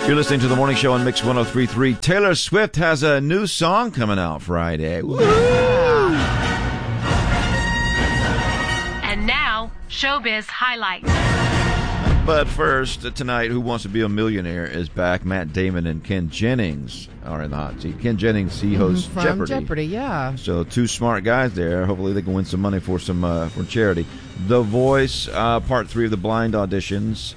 You're listening to The Morning Show on Mix 103.3. Taylor Swift has a new song coming out Friday. Woo! And now, Showbiz Highlights. But first, tonight, Who Wants to Be a Millionaire is back. Matt Damon and Ken Jennings are in the hot seat. Ken Jennings, he hosts from Jeopardy. Jeopardy, yeah. So two smart guys there. Hopefully they can win some money for for charity. The Voice, part 3 of the blind auditions.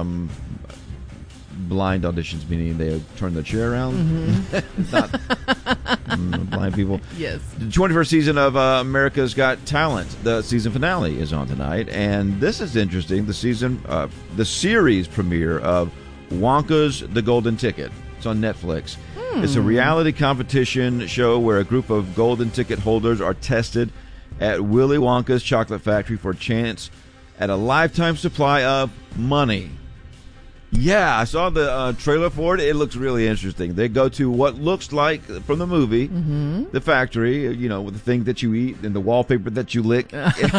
Blind auditions meaning they turn the chair around. Not blind people. Yes. The 21st season of America's Got Talent. The season finale is on tonight, and this is interesting. The series premiere of Wonka's The Golden Ticket. It's on Netflix. It's a reality competition show where a group of golden ticket holders are tested at Willy Wonka's chocolate factory for a chance at a lifetime supply of money. Yeah, I saw the trailer for it. It looks really interesting. They go to what looks like, from the movie, the factory, with the thing that you eat and the wallpaper that you lick.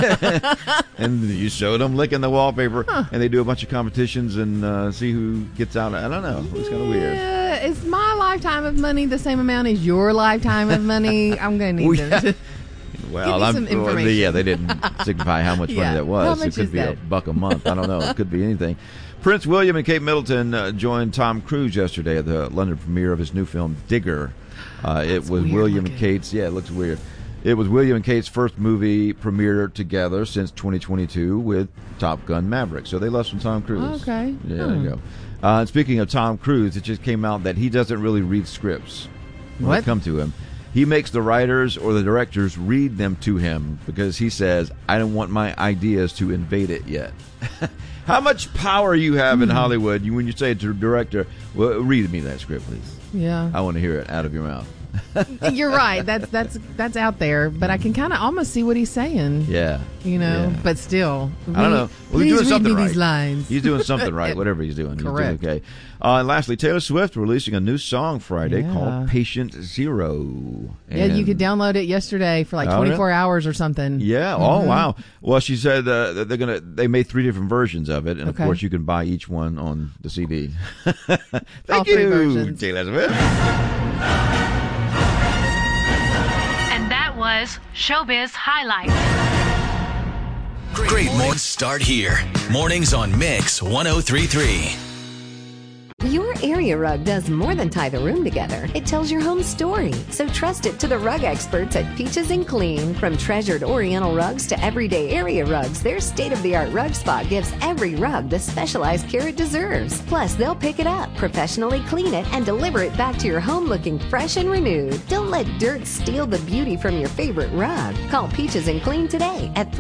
And you show them licking the wallpaper, and they do a bunch of competitions and see who gets out. I don't know. It's kind of weird. Is my lifetime of money the same amount as your lifetime of money? I'm going to need them to Well, give me some information. Yeah, they didn't signify how much money that was. How much it could is be that? $1 a month. I don't know. It could be anything. Prince William and Kate Middleton joined Tom Cruise yesterday at the London premiere of his new film, Digger. It was William and Kate's... Yeah, it looks weird. It was William and Kate's first movie premiere together since 2022 with Top Gun Maverick. So they left some Tom Cruise. Okay. Yeah, there you go. And speaking of Tom Cruise, it just came out that he doesn't really read scripts when they come to him. He makes the writers or the directors read them to him because he says, I don't want my ideas to invade it yet. How much power you have in Hollywood when you say to a director, well, read me that script, please. Yeah. I want to hear it out of your mouth. You're right. That's out there, but I can kind of almost see what he's saying. Yeah. But still. I don't know. Well, please he's doing something read me right. these lines. He's doing something right, whatever he's doing. Correct. He's doing okay. And lastly, Taylor Swift releasing a new song Friday called Patient Zero. And you could download it yesterday for like 24 hours or something. Yeah. Oh, wow. Well, she said they made 3 different versions of it, and of course you can buy each one on the CD. Thank you, Taylor Swift. Was Showbiz Highlights. Great mornings start here. Mornings on Mix 103.3. Your area rug does more than tie the room together. It tells your home story. So trust it to the rug experts at Peaches and Clean. From treasured Oriental rugs to everyday area rugs, their state-of-the-art rug spot gives every rug the specialized care it deserves. Plus, they'll pick it up, professionally clean it, and deliver it back to your home looking fresh and renewed. Don't let dirt steal the beauty from your favorite rug. Call Peaches and Clean today at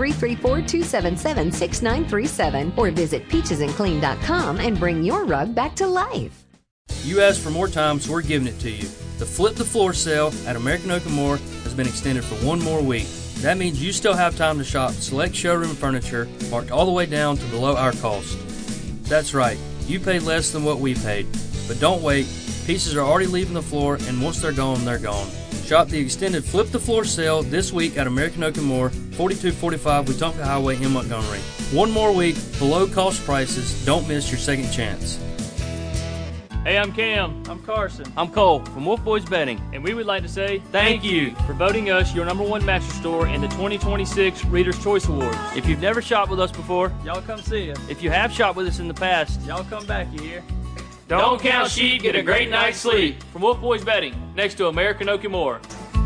334-277-6937 or visit peachesandclean.com and bring your rug back to life. You asked for more time, so we're giving it to you. The Flip the Floor sale at American Oak & More has been extended for 1 more week. That means you still have time to shop select showroom furniture marked all the way down to below our cost. That's right, you paid less than what we paid. But don't wait, pieces are already leaving the floor, and once they're gone, they're gone. Shop the extended Flip the Floor sale this week at American Oak & More, 4245 Wetumpka Highway in Montgomery. 1 more week, below cost prices. Don't miss your second chance. Hey, I'm Cam. I'm Carson. I'm Cole from Wolf Boys Betting. And we would like to say thank you for voting us your #1 mattress store in the 2026 Reader's Choice Awards. If you've never shopped with us before, y'all come see us. If you have shopped with us in the past, y'all come back, you hear? Don't count sheep, get a great night's sleep. From Wolf Boys Betting, next to American Oak & More.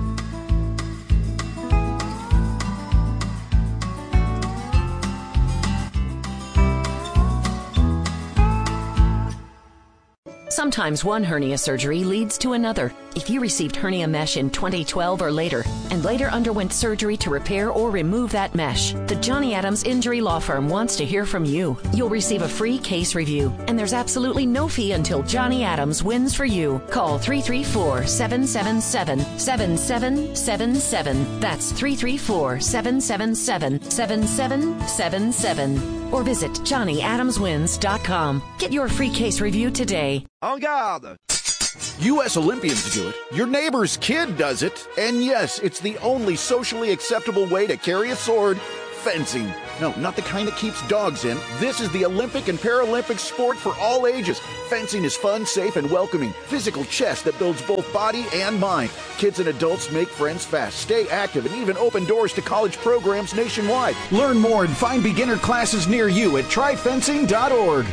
Sometimes one hernia surgery leads to another. If you received hernia mesh in 2012 or later, and later underwent surgery to repair or remove that mesh, the Johnny Adams Injury Law Firm wants to hear from you. You'll receive a free case review, and there's absolutely no fee until Johnny Adams wins for you. Call 334-777-7777. That's 334-777-7777. Or visit JohnnyAdamsWins.com. Get your free case review today. En garde! U.S. Olympians do it. Your neighbor's kid does it. And yes, it's the only socially acceptable way to carry a sword Fencing. No, not the kind that keeps dogs in. This is the Olympic and Paralympic sport for all ages. Fencing is fun, safe, and welcoming. Physical chess that builds both body and mind. Kids and adults make friends fast, stay active, and even open doors to college programs nationwide. Learn more and find beginner classes near you at tryfencing.org.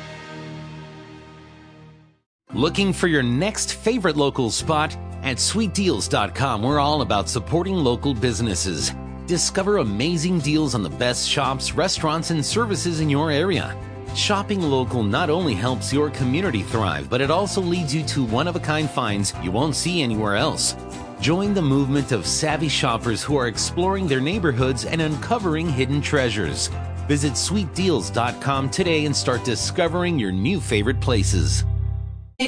Looking for your next favorite local spot? At sweetdeals.com, we're all about supporting local businesses. Discover amazing deals on the best shops, restaurants, and services in your area. Shopping local not only helps your community thrive, but it also leads you to one-of-a-kind finds you won't see anywhere else. Join the movement of savvy shoppers who are exploring their neighborhoods and uncovering hidden treasures. Visit sweetdeals.com today and start discovering your new favorite places.